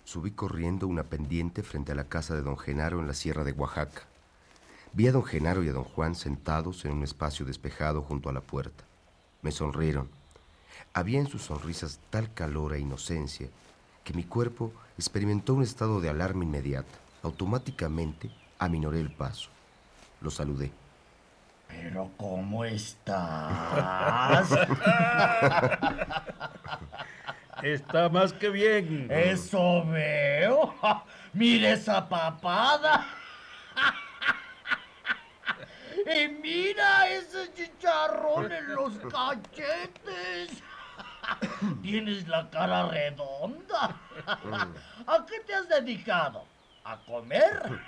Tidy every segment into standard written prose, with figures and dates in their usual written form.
Subí corriendo una pendiente frente a la casa de don Genaro en la sierra de Oaxaca. Vi a don Genaro y a don Juan sentados en un espacio despejado junto a la puerta. Me sonrieron. Había en sus sonrisas tal calor e inocencia que mi cuerpo experimentó un estado de alarma inmediata. Automáticamente aminoré el paso. Los saludé. ¿Pero cómo estás? Está más que bien. Eso veo. Mira esa papada. Y mira ese chicharrón en los cachetes. Tienes la cara redonda. ¿A qué te has dedicado? ¿A comer?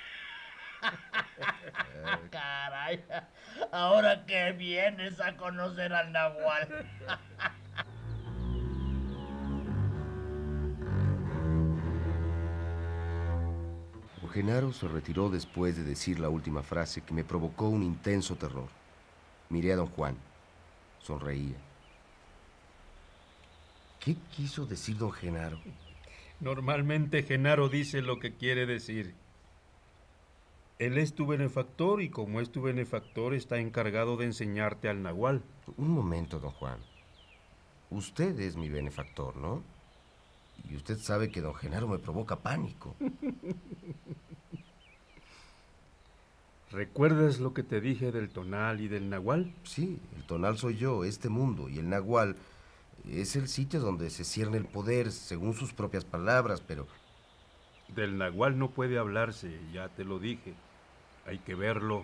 Caray, ahora que vienes a conocer al Nahual. Don Genaro se retiró después de decir la última frase que me provocó un intenso terror. Miré a don Juan. Sonreía. ¿Qué quiso decir don Genaro? Normalmente Genaro dice lo que quiere decir. Él es tu benefactor y como es tu benefactor está encargado de enseñarte al Nahual. Un momento, don Juan. Usted es mi benefactor, ¿no? Y usted sabe que don Genaro me provoca pánico. ¿Recuerdas lo que te dije del tonal y del Nahual? Sí, el tonal soy yo, este mundo, y el Nahual es el sitio donde se cierne el poder, según sus propias palabras, pero... Del Nahual no puede hablarse, ya te lo dije. Hay que verlo.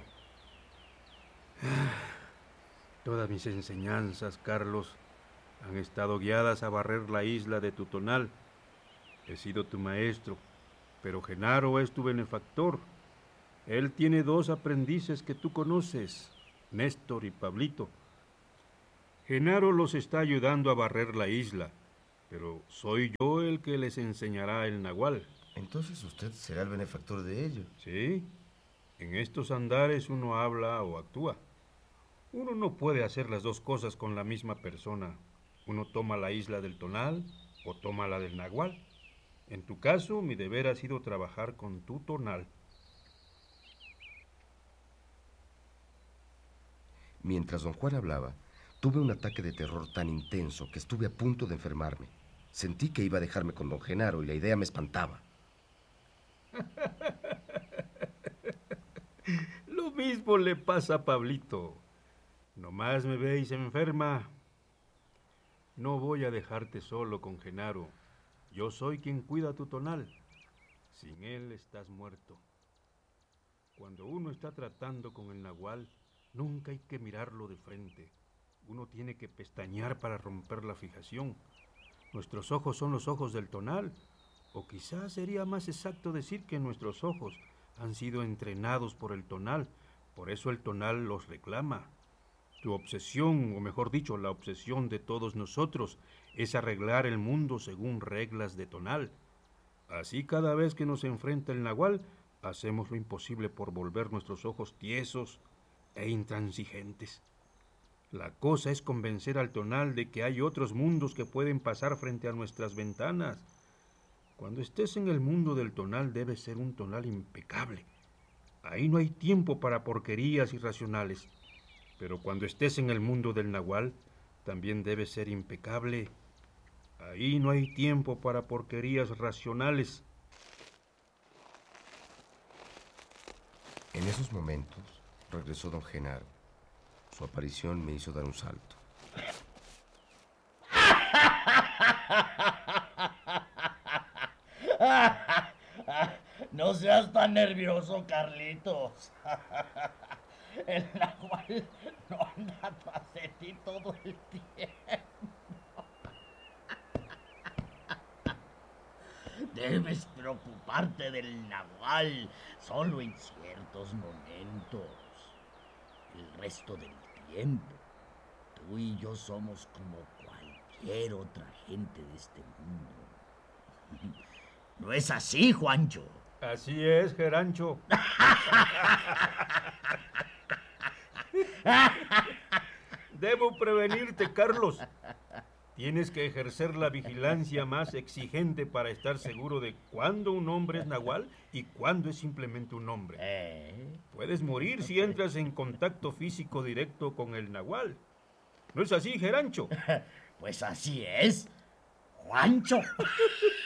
Todas mis enseñanzas, Carlos, han estado guiadas a barrer la isla de tu tonal. He sido tu maestro, pero Genaro es tu benefactor. Él tiene 2 aprendices que tú conoces, Néstor y Pablito. Genaro los está ayudando a barrer la isla, pero soy yo el que les enseñará el Nahual. Entonces usted será el benefactor de ellos. Sí, en estos andares uno habla o actúa. Uno no puede hacer las 2 cosas con la misma persona. Uno toma la isla del tonal o toma la del Nahual. En tu caso, mi deber ha sido trabajar con tu tonal. Mientras don Juan hablaba, tuve un ataque de terror tan intenso que estuve a punto de enfermarme. Sentí que iba a dejarme con don Genaro y la idea me espantaba. Lo mismo le pasa a Pablito. Nomás me ve y se enferma. No voy a dejarte solo con Genaro. Yo soy quien cuida tu tonal. Sin él estás muerto. Cuando uno está tratando con el Nahual, nunca hay que mirarlo de frente. Uno tiene que pestañear para romper la fijación. Nuestros ojos son los ojos del tonal. O quizás sería más exacto decir que nuestros ojos han sido entrenados por el tonal. Por eso el tonal los reclama. Tu obsesión, o mejor dicho, la obsesión de todos nosotros, es arreglar el mundo según reglas de tonal. Así cada vez que nos enfrenta el Nahual, hacemos lo imposible por volver nuestros ojos tiesos e intransigentes. La cosa es convencer al tonal de que hay otros mundos que pueden pasar frente a nuestras ventanas. Cuando estés en el mundo del tonal debe ser un tonal impecable. Ahí no hay tiempo para porquerías irracionales. Pero cuando estés en el mundo del Nahual, también debe ser impecable. Ahí no hay tiempo para porquerías racionales. En esos momentos regresó don Genaro. Su aparición me hizo dar un salto. No seas tan nervioso, Carlitos. El Nahual no anda tras de ti todo el tiempo. Debes preocuparte del Nahual solo en ciertos momentos. El resto del tiempo, tú y yo somos como cualquier otra gente de este mundo. ¿No es así, Juancho? Así es, Gerancho. Debo prevenirte, Carlos. Tienes que ejercer la vigilancia más exigente para estar seguro de cuándo un hombre es nahual y cuándo es simplemente un hombre. Puedes morir si entras en contacto físico directo con el nahual. ¿No es así, Gerancho? Pues así es, Juancho.